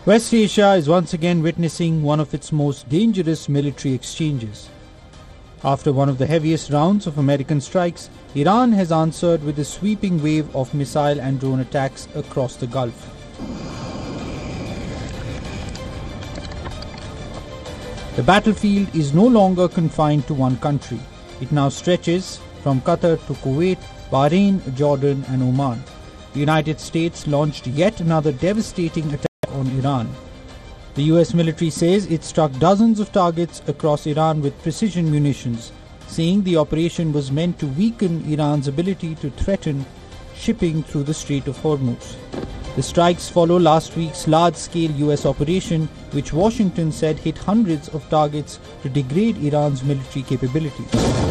West Asia is once again witnessing one of its most dangerous military exchanges. After one of the heaviest rounds of American strikes, Iran has answered with a sweeping wave of missile and drone attacks across the Gulf. The battlefield is no longer confined to one country. It now stretches from Qatar to Kuwait, Bahrain, Jordan and Oman. The United States launched yet another devastating attack on Iran. The US military says it struck dozens of targets across Iran with precision munitions, saying the operation was meant to weaken Iran's ability to threaten shipping through the Strait of Hormuz. The strikes follow last week's large-scale US operation, which Washington said hit hundreds of targets to degrade Iran's military capabilities.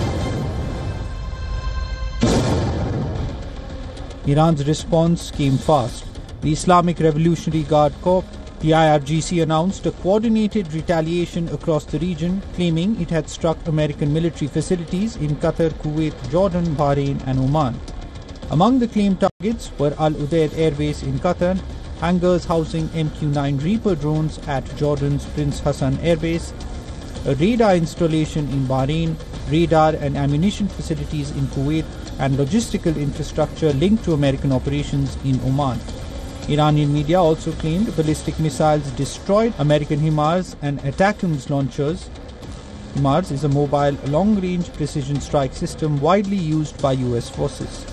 Iran's response came fast. The Islamic Revolutionary Guard Corps, the IRGC, announced a coordinated retaliation across the region, claiming it had struck American military facilities in Qatar, Kuwait, Jordan, Bahrain and Oman. Among the claimed targets were Al Udeid Air Base in Qatar, hangars housing MQ-9 Reaper drones at Jordan's Prince Hassan Air Base, a radar installation in Bahrain, radar and ammunition facilities in Kuwait, and logistical infrastructure linked to American operations in Oman. Iranian media also claimed ballistic missiles destroyed American HIMARS and ATACMS launchers. HIMARS is a mobile long-range precision strike system widely used by US forces.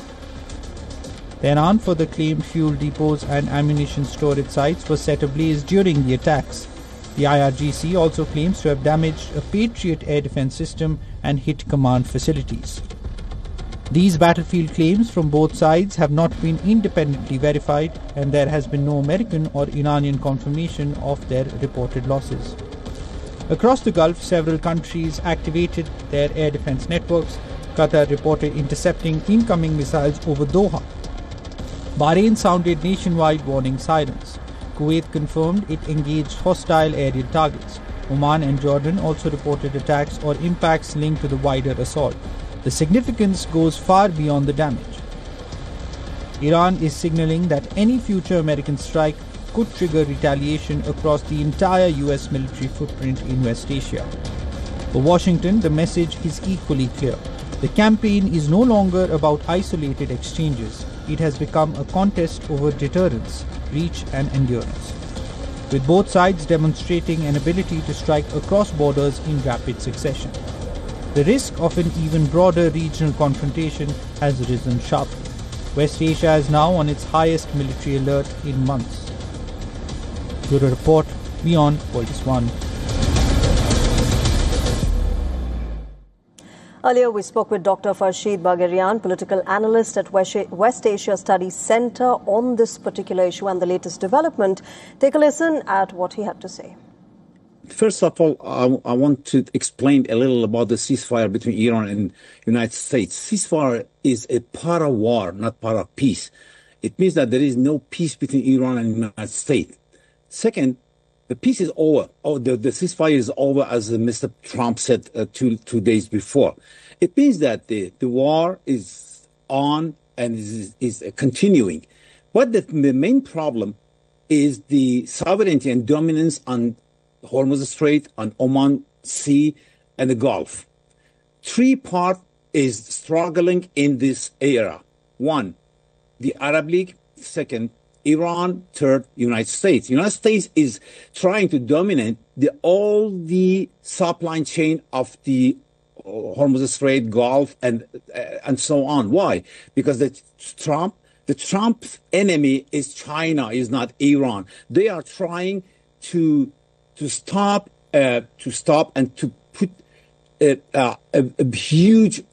Tehran further claimed fuel depots and ammunition storage sites were set ablaze during the attacks. The IRGC also claims to have damaged a Patriot air defense system and hit command facilities. These battlefield claims from both sides have not been independently verified, and there has been no American or Iranian confirmation of their reported losses. Across the Gulf, several countries activated their air defense networks. Qatar reported intercepting incoming missiles over Doha. Bahrain sounded nationwide warning sirens. Kuwait confirmed it engaged hostile aerial targets. Oman and Jordan also reported attacks or impacts linked to the wider assault. The significance goes far beyond the damage. Iran is signaling that any future American strike could trigger retaliation across the entire US military footprint in West Asia. For Washington, the message is equally clear. The campaign is no longer about isolated exchanges. It has become a contest over deterrence, reach and endurance, with both sides demonstrating an ability to strike across borders in rapid succession. The risk of an even broader regional confrontation has risen sharply. West Asia is now on its highest military alert in months. Bureau Report, Beyond World is One. Earlier, we spoke with Dr. Farshid Bagherian, political analyst at West Asia Studies Center, on this particular issue and the latest development. Take a listen at what he had to say. First of all, I want to explain a little about the ceasefire between Iran and United States. Ceasefire is a part of war, not part of peace. It means that there is no peace between Iran and the United States. Second, the peace is over. The ceasefire is over, as Mr. Trump said two days before. It means that the war is on and is continuing. But the main problem is the sovereignty and dominance on Hormuz Strait, on Oman Sea, and the Gulf. Three parts is struggling in this era. One, the Arab League. Second, Iran. Third, United States. United States is trying to dominate all the supply chain of the Hormuz Strait, Gulf, and so on. Why? Because the Trump's enemy is China, is not Iran. They are trying to stop and to put a huge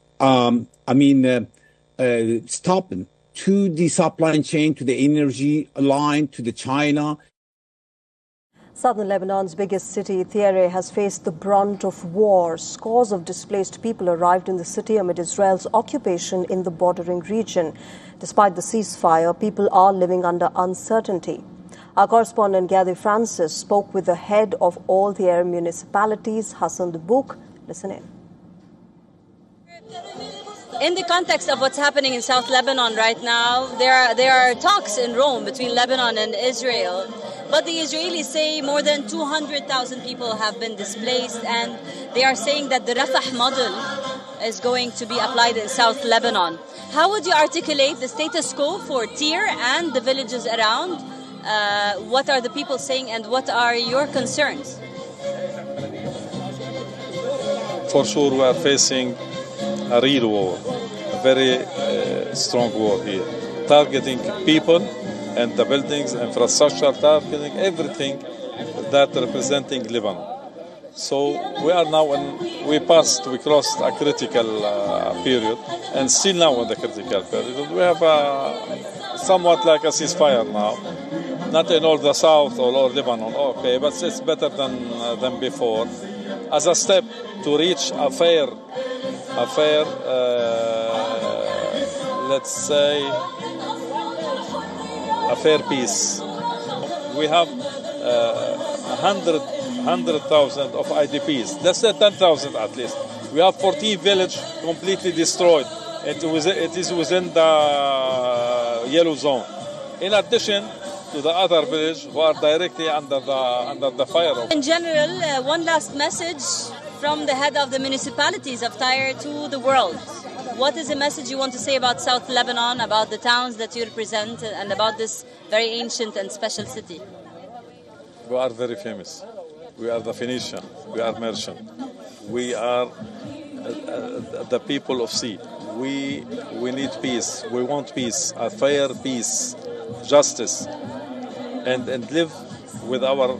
stop to the supply chain, to the energy line, to the China. Southern Lebanon's biggest city, Tyre, has faced the brunt of war. Scores of displaced people arrived in the city amid Israel's occupation in the bordering region. Despite the ceasefire, people are living under uncertainty. Our correspondent Gadi Francis spoke with the head of all Tyre municipalities, Hassan Debouk. Listen in. In the context of what's happening in South Lebanon right now, there are talks in Rome between Lebanon and Israel, but the Israelis say more than 200,000 people have been displaced, and they are saying that the Rafah model is going to be applied in South Lebanon. How would you articulate the status quo for Tyre and the villages around? What are the people saying, and what are your concerns? For sure, we are facing a real war, a very strong war here, targeting people and the buildings, infrastructure, targeting everything that representing Lebanon. So we are now, we crossed a critical period, and still now in the critical period. We have somewhat like a ceasefire now, not in all the south or all Lebanon, okay, but it's better than before, as a step to reach a fair, let's say, a fair peace. We have 100,000 of IDPs. Let's say 10,000 at least. We have 14 villages completely destroyed. It is within the yellow zone. In addition to the other village who are directly under the fire. In general, one last message from the head of the municipalities of Tyre to the world. What is the message you want to say about South Lebanon, about the towns that you represent, and about this very ancient and special city? We are very famous. We are the Phoenician. We are merchant. We are the people of sea. We need peace. We want peace, a fair peace, justice, and live with our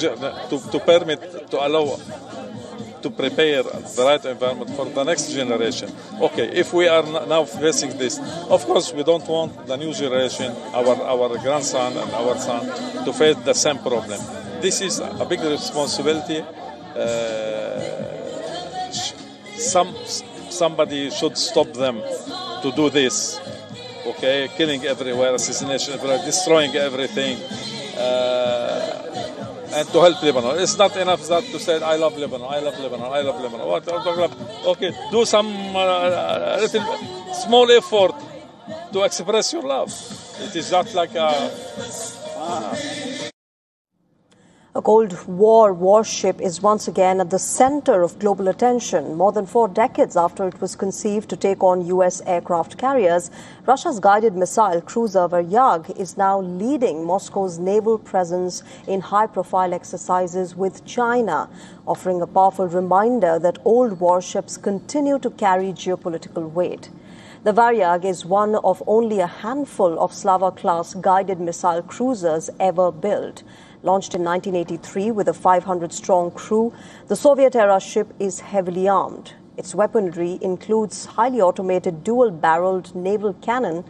to allow to prepare the right environment for the next generation. Okay, if we are now facing this, of course we don't want the new generation, our grandson and our son, to face the same problem. This is a big responsibility. Somebody should stop them to do this. Okay, killing everywhere, assassination everywhere, destroying everything. And to help Lebanon. It's not enough that to say, I love Lebanon, I love Lebanon, I love Lebanon. Okay, do some little small effort to express your love. It is not like A Cold War warship is once again at the center of global attention. More than 4 decades after it was conceived to take on U.S. aircraft carriers, Russia's guided missile cruiser Varyag is now leading Moscow's naval presence in high-profile exercises with China, offering a powerful reminder that old warships continue to carry geopolitical weight. The Varyag is one of only a handful of Slava-class guided missile cruisers ever built. Launched in 1983 with a 500-strong crew, the Soviet-era ship is heavily armed. Its weaponry includes highly automated dual-barreled naval cannon,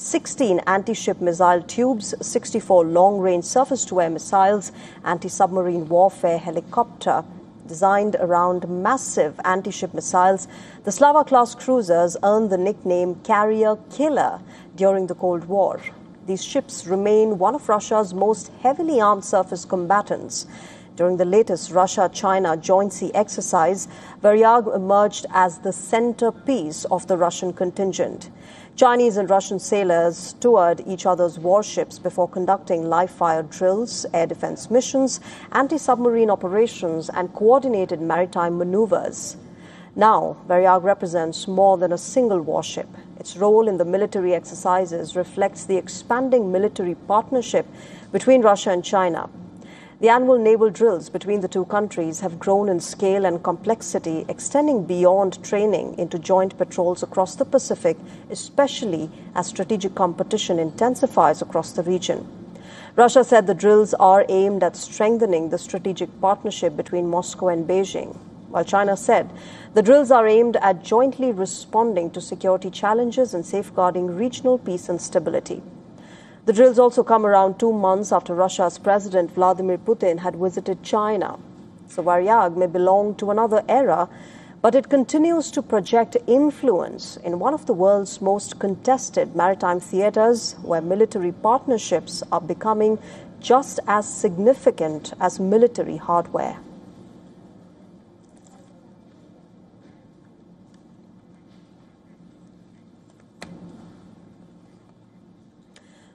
16 anti-ship missile tubes, 64 long-range surface-to-air missiles, anti-submarine warfare helicopter. Designed around massive anti-ship missiles, the Slava-class cruisers earned the nickname Carrier Killer during the Cold War. These ships remain one of Russia's most heavily armed surface combatants. During the latest Russia-China Joint Sea exercise, Varyag emerged as the centerpiece of the Russian contingent. Chinese and Russian sailors toured each other's warships before conducting live-fire drills, air defense missions, anti-submarine operations, and coordinated maritime maneuvers. Now, Varyag represents more than a single warship. Its role in the military exercises reflects the expanding military partnership between Russia and China. The annual naval drills between the two countries have grown in scale and complexity, extending beyond training into joint patrols across the Pacific, especially as strategic competition intensifies across the region. Russia said the drills are aimed at strengthening the strategic partnership between Moscow and Beijing, while China said the drills are aimed at jointly responding to security challenges and safeguarding regional peace and stability. The drills also come around 2 months after Russia's President Vladimir Putin had visited China. So Varyag may belong to another era, but it continues to project influence in one of the world's most contested maritime theaters, where military partnerships are becoming just as significant as military hardware.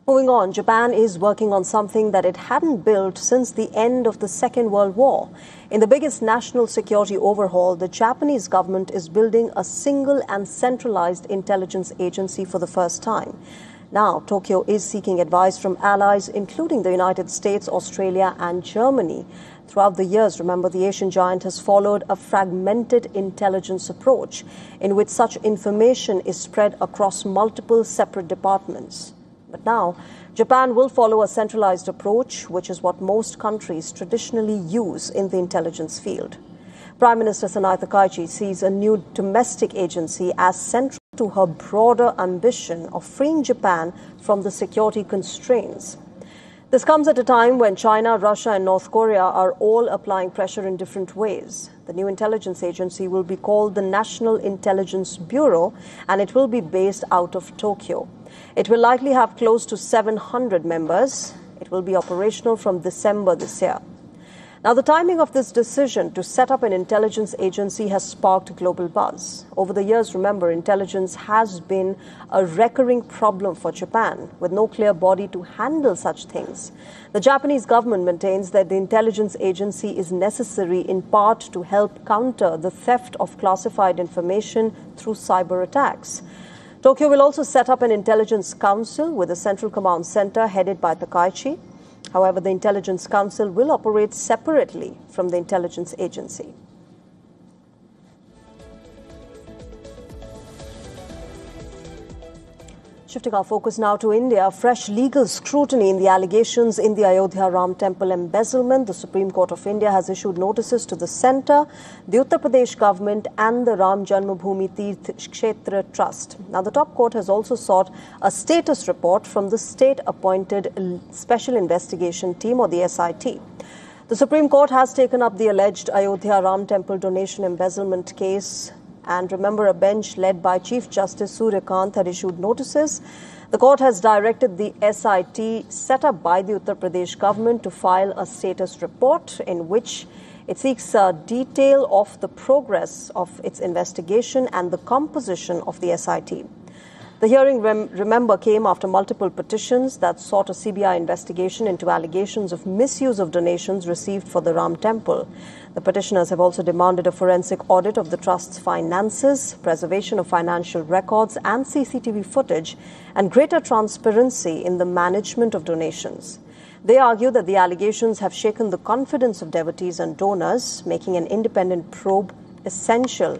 Moving on, Japan is working on something that it hadn't built since the end of the Second World War. In the biggest national security overhaul, the Japanese government is building a single and centralized intelligence agency for the first time. Now, Tokyo is seeking advice from allies, including the United States, Australia, and Germany. Throughout the years, remember, the Asian giant has followed a fragmented intelligence approach in which such information is spread across multiple separate departments. But now, Japan will follow a centralized approach, which is what most countries traditionally use in the intelligence field. Prime Minister Sanae Takaichi sees a new domestic agency as central to her broader ambition of freeing Japan from the security constraints. This comes at a time when China, Russia, and North Korea are all applying pressure in different ways. The new intelligence agency will be called the National Intelligence Bureau, and it will be based out of Tokyo. It will likely have close to 700 members. It will be operational from December this year. Now, the timing of this decision to set up an intelligence agency has sparked global buzz. Over the years, remember, intelligence has been a recurring problem for Japan, with no clear body to handle such things. The Japanese government maintains that the intelligence agency is necessary in part to help counter the theft of classified information through cyber attacks. Tokyo will also set up an intelligence council with a central command center headed by Takaichi. However, the Intelligence Council will operate separately from the intelligence agency. Shifting our focus now to India, fresh legal scrutiny in the allegations in the Ayodhya Ram Temple embezzlement. The Supreme Court of India has issued notices to the centre, the Uttar Pradesh government and the Ram Janmabhoomi Tirth Kshetra Trust. Now, the top court has also sought a status report from the state-appointed Special Investigation Team, or the SIT. The Supreme Court has taken up the alleged Ayodhya Ram Temple donation embezzlement case. And remember, a bench led by Chief Justice Surya Kant had issued notices. The court has directed the SIT set up by the Uttar Pradesh government to file a status report in which it seeks a detail of the progress of its investigation and the composition of the SIT. The hearing, remember, came after multiple petitions that sought a CBI investigation into allegations of misuse of donations received for the Ram Temple. The petitioners have also demanded a forensic audit of the trust's finances, preservation of financial records and CCTV footage, and greater transparency in the management of donations. They argue that the allegations have shaken the confidence of devotees and donors, making an independent probe essential.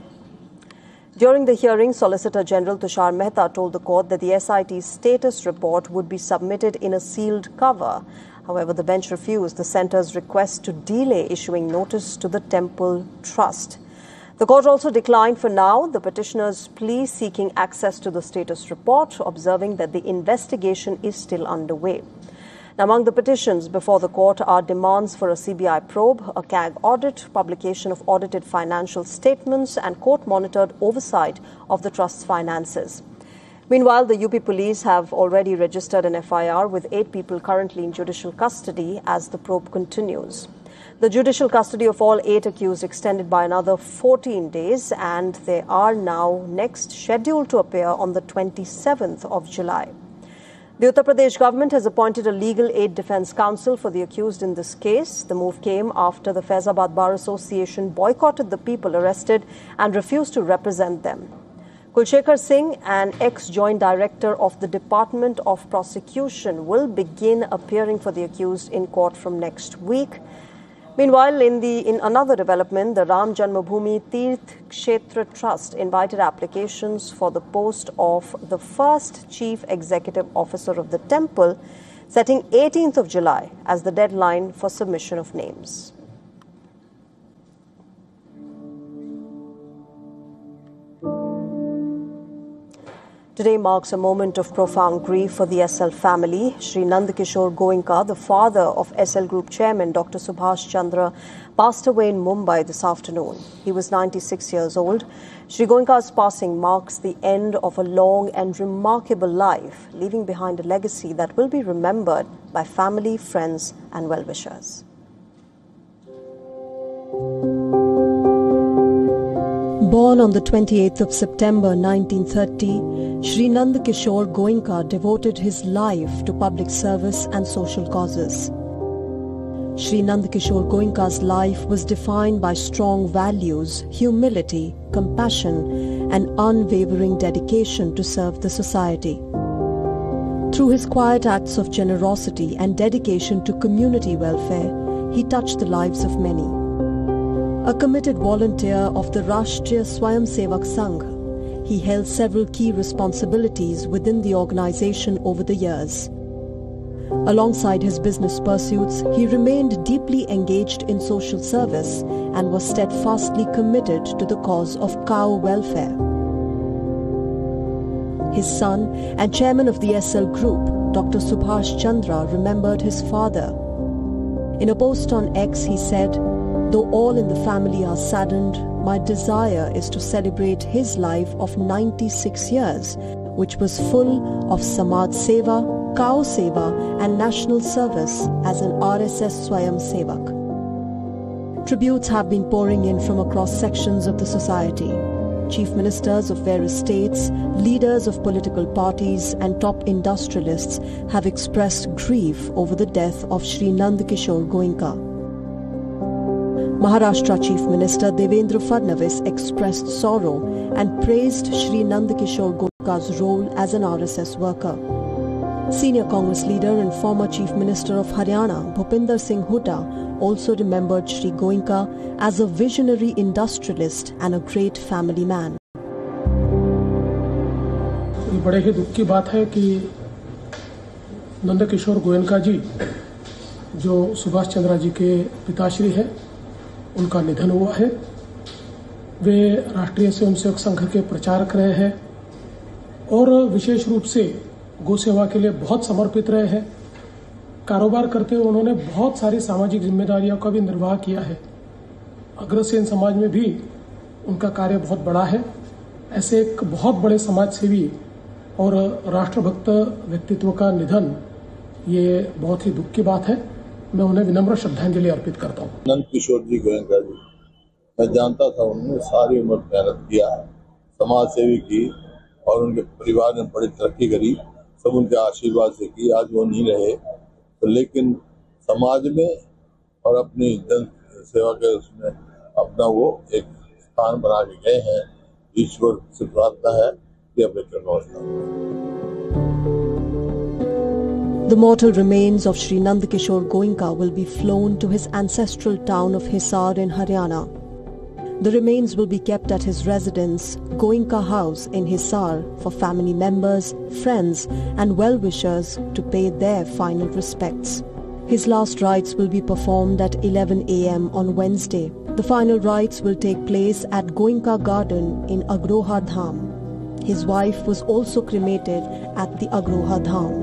During the hearing, Solicitor General Tushar Mehta told the court that the SIT's status report would be submitted in a sealed cover. However, the bench refused the centre's request to delay issuing notice to the Temple Trust. The court also declined for now the petitioner's plea seeking access to the status report, observing that the investigation is still underway. Now, among the petitions before the court are demands for a CBI probe, a CAG audit, publication of audited financial statements, and court-monitored oversight of the trust's finances. Meanwhile, the UP police have already registered an FIR with 8 people currently in judicial custody as the probe continues. The judicial custody of all 8 accused extended by another 14 days, and they are now next scheduled to appear on the 27th of July. The Uttar Pradesh government has appointed a legal aid defence counsel for the accused in this case. The move came after the Faizabad Bar Association boycotted the people arrested and refused to represent them. Kulshekhar Singh, an ex-joint director of the Department of Prosecution, will begin appearing for the accused in court from next week. Meanwhile, in another development, the Ram Janmabhoomi Tirth Kshetra Trust invited applications for the post of the first Chief Executive Officer of the temple, setting 18th of July as the deadline for submission of names. Today marks a moment of profound grief for the SL family. Shri Nandakishore Goenka, the father of SL Group Chairman Dr. Subhash Chandra, passed away in Mumbai this afternoon. He was 96 years old. Shri Goenka's passing marks the end of a long and remarkable life, leaving behind a legacy that will be remembered by family, friends, and well-wishers. Born on the 28th of September 1930, Shri Nand Kishore Goenka devoted his life to public service and social causes. Shri Nand Kishore Goenka's life was defined by strong values, humility, compassion, and unwavering dedication to serve the society. Through his quiet acts of generosity and dedication to community welfare, he touched the lives of many. A committed volunteer of the Rashtriya Swayamsevak Sangh, he held several key responsibilities within the organization over the years. Alongside his business pursuits, he remained deeply engaged in social service and was steadfastly committed to the cause of cow welfare. His son and chairman of the SL Group, Dr. Subhash Chandra, remembered his father. In a post on X, he said, "Though all in the family are saddened, my desire is to celebrate his life of 96 years, which was full of Samaj Seva, Cow Seva and national service as an RSS Swayam Sevak." Tributes have been pouring in from across sections of the society. Chief ministers of various states, leaders of political parties and top industrialists have expressed grief over the death of Shri Nand Kishore Goenka. Maharashtra Chief Minister Devendra Fadnavis expressed sorrow and praised Shri Nand Kishore Goenka's role as an RSS worker. Senior Congress leader and former Chief Minister of Haryana, Bhupinder Singh Hooda, also remembered Shri Goenka as a visionary industrialist and a great family man. ये बड़े ही दुख की बात है कि नंद किशोर गोयनका जी, जो सुभाष चंद्र जी के पिताश्री हैं, उनका निधन हुआ है। वे राष्ट्रीय स्वयंसेवक संघ के प्रचारक रहे हैं और विशेष रूप से गौ सेवा के लिए बहुत समर्पित रहे हैं। कारोबार करते हुए उन्होंने बहुत सारी सामाजिक जिम्मेदारियों का भी निर्वाह किया है। अग्रसेन समाज में भी उनका कार्य बहुत बड़ा है। ऐसे एक बहुत बड़े समाज सेवी और राष्ट्रभक्त व्यक्तित्व का निधन, ये बहुत ही दुख की बात है। मैं उन्हें विनम्र श्रद्धांजलि अर्पित करता हूँ। नंद किशोर जी गोयनका जी, मैं जानता था उन्होंने सारी उम्र मेहनत किया, समाज सेवी की और उनके परिवार ने बड़ी तरक्की करी, सब उनके आशीर्वाद से की। आज वो नहीं रहे तो लेकिन समाज में और अपनी जन सेवा के उसमें अपना वो एक स्थान बना के गए हैं। ईश्वर से प्रार्थना है कि अपने चरणों The mortal remains of Shri Nand Kishore Goenka will be flown to his ancestral town of Hisar in Haryana. The remains will be kept at his residence, Goenka House in Hisar, for family members, friends and well-wishers to pay their final respects. His last rites will be performed at 11 a.m. on Wednesday. The final rites will take place at Goenka Garden in Agroha Dham. His wife was also cremated at the Agroha Dham.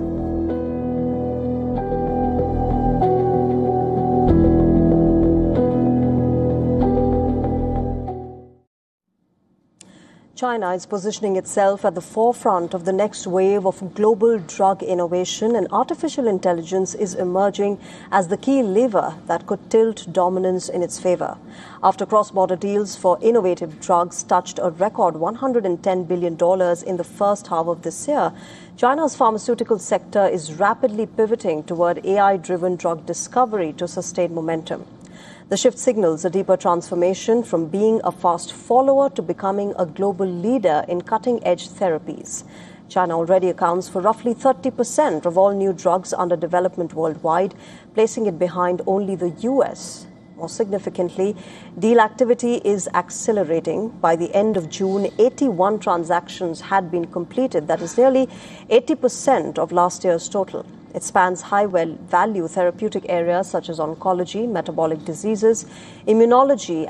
China is positioning itself at the forefront of the next wave of global drug innovation, and artificial intelligence is emerging as the key lever that could tilt dominance in its favor. After cross-border deals for innovative drugs touched a record $110 billion in the first half of this year, China's pharmaceutical sector is rapidly pivoting toward AI-driven drug discovery to sustain momentum. The shift signals a deeper transformation from being a fast follower to becoming a global leader in cutting-edge therapies. China already accounts for roughly 30% of all new drugs under development worldwide, placing it behind only the US. More significantly, deal activity is accelerating. By the end of June, 81 transactions had been completed. That is nearly 80% of last year's total. It spans high-value therapeutic areas such as oncology, metabolic diseases, immunology